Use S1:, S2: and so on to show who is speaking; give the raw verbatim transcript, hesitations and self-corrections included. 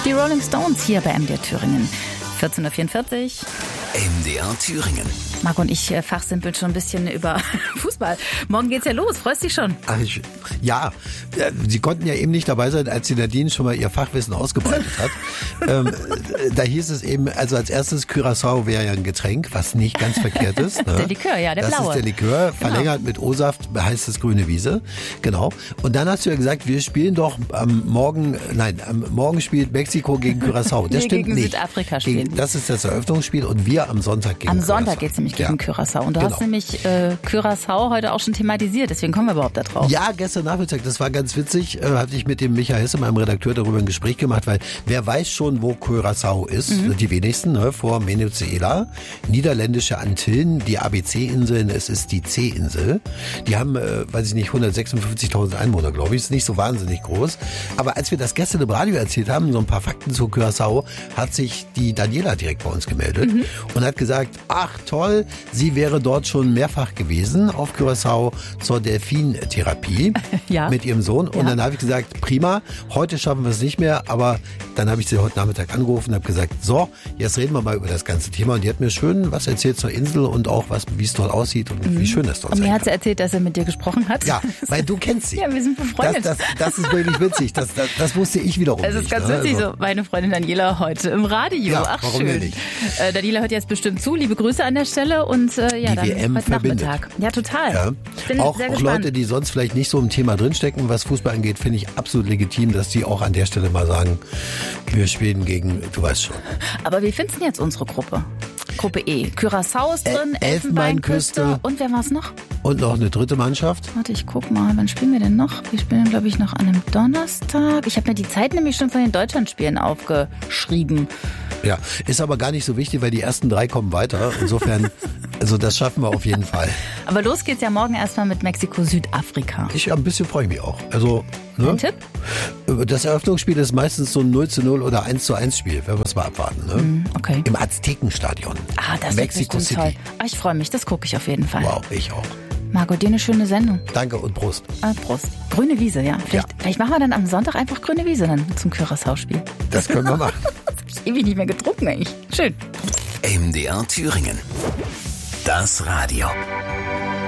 S1: Die Rolling Stones hier bei M D R Thüringen. vierzehn Uhr vierundvierzig.
S2: M D R Thüringen.
S1: Marco und ich fachsimpeln schon ein bisschen über Fußball. Morgen geht's ja los. Freust dich schon?
S3: Ach, ich, ja, Sie konnten ja eben nicht dabei sein, als die Nadine schon mal ihr Fachwissen ausgebreitet hat. ähm, da hieß es eben, also als erstes, Curaçao wäre ja ein Getränk, was nicht ganz verkehrt ist. Ne?
S1: Der Likör, ja, der
S3: das
S1: blaue.
S3: Das ist der Likör,
S1: genau.
S3: Verlängert mit O-Saft, heißt es grüne Wiese. Genau. Und dann hast du ja gesagt, wir spielen doch am Morgen, nein, am Morgen spielt Mexiko gegen Curaçao. Das
S1: nee,
S3: stimmt
S1: gegen
S3: nicht.
S1: Südafrika spielen.
S3: Gegen, das ist das Eröffnungsspiel und wir am Sonntag gegen
S1: Am
S3: Curaçao.
S1: Sonntag geht's nämlich gegen
S3: ja.
S1: Curaçao. Und du
S3: genau.
S1: hast nämlich äh, Curaçao heute auch schon thematisiert, deswegen kommen wir überhaupt da drauf.
S3: Ja, gestern Nachmittag, das war ganz witzig, äh, hatte ich mit dem Michael Hesse, meinem Redakteur, darüber ein Gespräch gemacht, weil wer weiß schon, wo Curaçao ist? Mhm. Die wenigsten, ne? Vor Venezuela, niederländische Antillen, die A B C-Inseln, es ist die C-Insel. Die haben, äh, weiß ich nicht, hundertsechsundfünfzigtausend Einwohner, glaube ich, ist nicht so wahnsinnig groß. Aber als wir das gestern im Radio erzählt haben, so ein paar Fakten zu Curaçao, hat sich die Daniela direkt bei uns gemeldet mhm. und hat gesagt, ach toll, sie wäre dort schon mehrfach gewesen auf Curaçao zur Delfintherapie
S1: ja.
S3: mit ihrem Sohn. Und ja. dann habe ich gesagt, prima, heute schaffen wir es nicht mehr, aber dann habe ich sie heute Nachmittag angerufen und habe gesagt, so, jetzt reden wir mal über das ganze Thema. Und die hat mir schön was erzählt zur Insel und auch was, wie es dort aussieht und mhm. wie schön es dort ist.
S1: Und mir hat sie erzählt, dass er mit dir gesprochen hat.
S3: Ja, weil du kennst sie.
S1: Ja, wir sind befreundet.
S3: Das, das, das ist wirklich witzig. Das, das, das wusste ich wiederum
S1: nicht. Es ist
S3: nicht,
S1: ganz
S3: ne?
S1: witzig,
S3: also.
S1: so meine Freundin Daniela heute im Radio.
S3: Ja,
S1: ach
S3: warum
S1: schön.
S3: Nicht?
S1: Äh, Daniela hört jetzt bestimmt zu. Liebe Grüße an der Stelle und äh, ja,
S3: die
S1: dann
S3: W M
S1: heute
S3: verbindet.
S1: Nachmittag. Ja, total.
S3: Ja.
S1: Bin
S3: auch
S1: sehr
S3: auch Leute, die sonst vielleicht nicht so im Thema drinstecken, was Fußball angeht, finde ich absolut legitim, dass die auch an der Stelle mal sagen, wir spielen gegen, du weißt schon.
S1: Aber wie findest du jetzt unsere Gruppe? Gruppe E. Curaçao ist drin,
S3: Ä- Elfenbeinküste.
S1: Und wer war's noch?
S3: Und noch eine dritte Mannschaft.
S1: Warte, ich guck mal, wann spielen wir denn noch? Wir spielen, glaube ich, noch an einem Donnerstag. Ich habe mir die Zeit nämlich schon von den Deutschlandspielen aufgeschrieben.
S3: Ja, ist aber gar nicht so wichtig, weil die ersten drei kommen weiter. Insofern, also das schaffen wir auf jeden Fall.
S1: Aber los geht's ja morgen erstmal mit Mexiko-Südafrika.
S3: Ich ein bisschen freue ich mich auch. Also, ne?
S1: Ein Tipp?
S3: Das Eröffnungsspiel ist meistens so ein null zu null oder eins zu eins Spiel, wenn wir es mal abwarten. Ne?
S1: Mm, okay.
S3: Im Aztekenstadion.
S1: Ah, das
S3: Mexico
S1: wird
S3: City.
S1: Toll. Ah, ich freue mich, das gucke ich auf jeden Fall.
S3: Wow, ich auch.
S1: Marco, dir eine schöne Sendung.
S3: Danke und Prost.
S1: Ah, Prost. Grüne Wiese, ja. Vielleicht,
S3: ja.
S1: vielleicht machen wir dann am Sonntag einfach grüne Wiese dann zum Curaçao-Spiel.
S3: Das können wir machen.
S1: Das habe ich ewig nicht mehr getrunken eigentlich. Schön.
S2: M D R Thüringen. Das Radio.